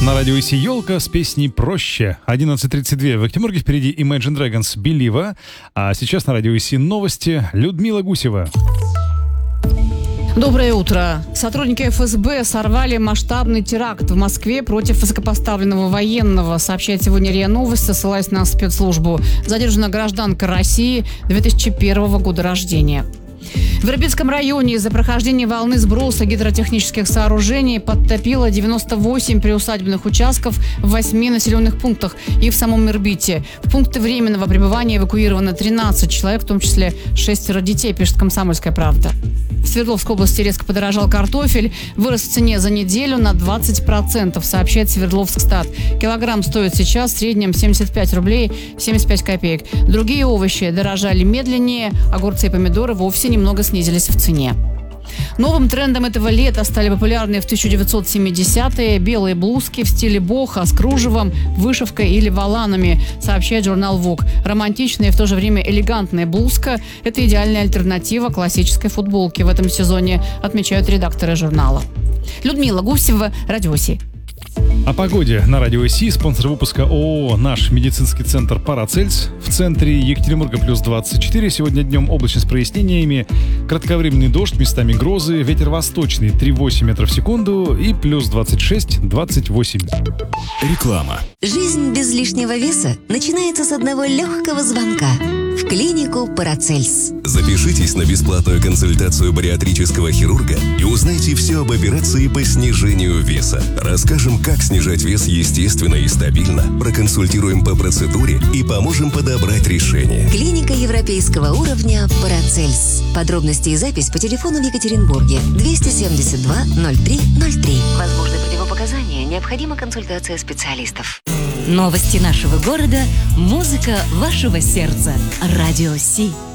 На радио Си «Елка» с песней «Проще». 11:32 в Актиморге, впереди Imagine Dragons «Believer». А сейчас на радио Си новости. Людмила Гусева. Доброе утро. Сотрудники ФСБ сорвали масштабный теракт в Москве против высокопоставленного военного, сообщает сегодня РИА Новости, ссылаясь на спецслужбу. Задержана гражданка России 2001 года рождения. В Ирбитском районе из-за прохождения волны сброса гидротехнических сооружений подтопило 98 приусадебных участков в 8 населенных пунктах и в самом Ирбите. В пункты временного пребывания эвакуировано 13 человек, в том числе 6 детей, пишет «Комсомольская правда». В Свердловской области резко подорожал картофель. Вырос в цене за неделю на 20%, сообщает Свердловскстат. Килограмм стоит сейчас в среднем 75 рублей 75 копеек. Другие овощи дорожали медленнее. Огурцы и помидоры вовсе немного снизились в цене. Новым трендом этого лета стали популярные в 1970-е белые блузки в стиле бохо с кружевом, вышивкой или воланами, сообщает журнал Vogue. Романтичная и в то же время элегантная блузка – это идеальная альтернатива классической футболке в этом сезоне, отмечают редакторы журнала. Людмила Гусева, Радио Си. О погоде на радио Си. Спонсор выпуска ООО «Наш медицинский центр Парацельс». В центре Екатеринбурга плюс 24. Сегодня днем облачность с прояснениями. Кратковременный дождь, местами грозы. Ветер восточный 3,8 метров в секунду. И плюс 26-28. Реклама. Жизнь без лишнего веса начинается с одного легкого звонка в клинику Парацельс. Запишитесь на бесплатную консультацию бариатрического хирурга и узнайте все об операции по снижению веса. Расскажем, как снижать вес естественно и стабильно, проконсультируем по процедуре и поможем подобрать решение. Клиника европейского уровня Парацельс. Подробности и запись по телефону в Екатеринбурге 272 03 03. Возможны противопоказания, необходима консультация специалистов. Новости нашего города, музыка вашего сердца. Радио Си.